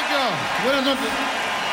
Gracias. Buenas noches.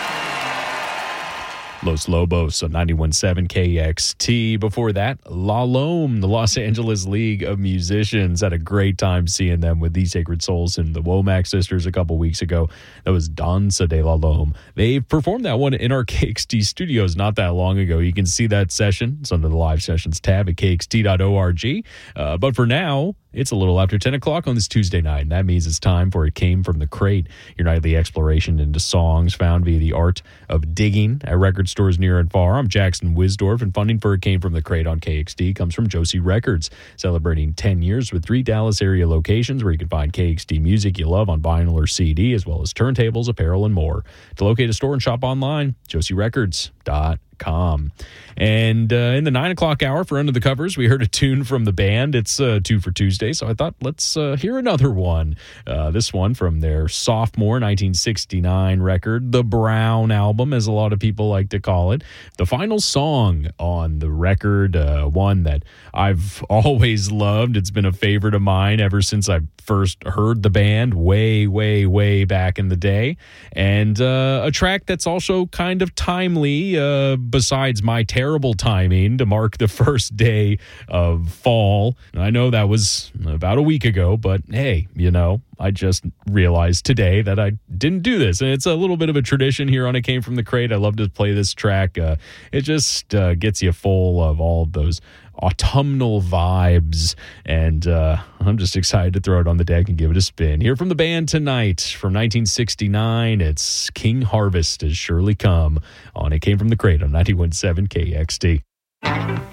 Los Lobos on 91.7 KXT. Before that, La Lome, the Los Angeles League of Musicians. Had a great time seeing them with The Sacred Souls and the Womack Sisters a couple weeks ago. That was Danza de La Lome. They performed that one in our KXT studios not that long ago. You can see that session. It's under the live sessions tab at kxt.org. But for now, it's a little after 10 o'clock on this Tuesday night, and that means it's time for It Came From the Crate, your nightly exploration into songs found via the art of digging at record stores near and far. I'm Jackson Wisdorf, and funding for It Came From the Crate on KXT comes from Josie Records, celebrating 10 years with 3 Dallas area locations where you can find KXT music you love on vinyl or CD, as well as turntables, apparel, and more. To locate a store and shop online, josierecords.com. And in the 9 o'clock hour for Under the Covers, we heard a tune from the band. It's 2 for Tuesday, so I thought let's hear another one. This one from their sophomore 1969 record, the Brown Album, as a lot of people like to call it. The final song on the record, one that I've always loved. It's been a favorite of mine ever since I first heard the band way, way, way back in the day. And a track that's also kind of timely, besides my terrible timing to mark the first day of fall. I know that was about a week ago, but hey, you know, I just realized today that I didn't do this. And it's a little bit of a tradition here on It Came From the Crate. I love to play this track. It just gets you full of all of those autumnal vibes, and I'm just excited to throw it on the deck and give it a spin. Here from the band tonight from 1969, it's King Harvest Has Surely Come on It Came From the Crate on 91.7 KXT.